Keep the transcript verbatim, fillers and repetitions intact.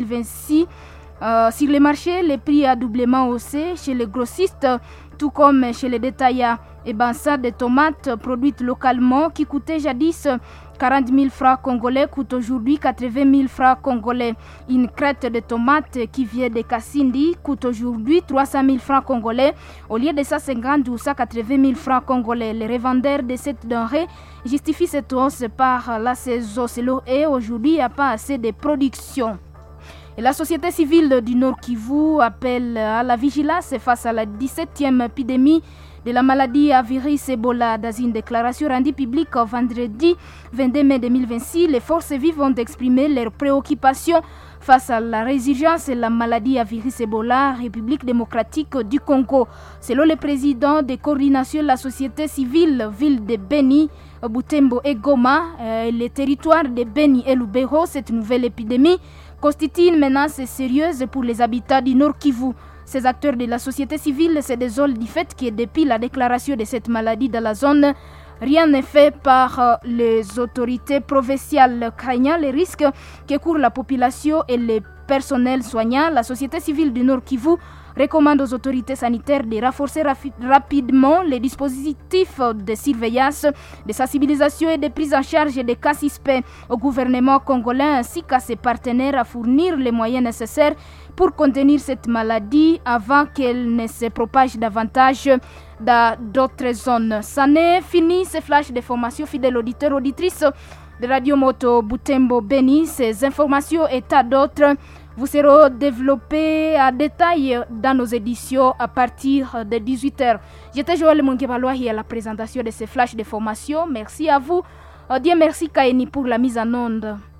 vingt-six. Euh, sur les marchés, les prix a doublement haussé chez les grossistes, tout comme chez les détaillants. Et ben ça, des tomates produites localement qui coûtaient jadis quarante mille francs congolais coûte aujourd'hui quatre-vingt mille francs congolais. Une crête de tomates qui vient de Kassindi coûte aujourd'hui trois cent mille francs congolais au lieu de cent cinquante ou cent quatre-vingt mille francs congolais. Les revendeurs de cette denrée justifient cette hausse par la saison. Et aujourd'hui, il n'y a pas assez de production. Et la société civile du Nord Kivu appelle à la vigilance face à la dix-septième épidémie de la maladie à virus Ebola. Dans une déclaration rendue publique vendredi vingt-deux mai deux mille vingt-six, les forces vives ont exprimé leurs préoccupations face à la résurgence de la maladie à virus Ebola, République démocratique du Congo. Selon le président de coordination de la société civile, ville de Beni, Butembo et Goma, euh, les territoires de Beni et Lubero, cette nouvelle épidémie constitue une menace sérieuse pour les habitants du Nord Kivu. Ces acteurs de la société civile se désolent du fait que depuis la déclaration de cette maladie dans la zone, rien n'est fait par les autorités provinciales. Craignant les risques que court la population et les personnels soignants, la société civile du Nord Kivu recommande aux autorités sanitaires de renforcer rafi- rapidement les dispositifs de surveillance, de sensibilisation et de prise en charge des cas suspects au gouvernement congolais ainsi qu'à ses partenaires à fournir les moyens nécessaires pour contenir cette maladie avant qu'elle ne se propage davantage dans d'autres zones. Ça n'est fini, ce flash de formation fidèles auditeurs, auditrices de Radio Moto Butembo Beni. Ces informations et tas d'autres vous seront développées à détail dans nos éditions à partir de dix-huit heures. J'étais Joël Mungebaloahi à la présentation de ces flashs de formation. Merci à vous. Dieu merci Kaini pour la mise en onde.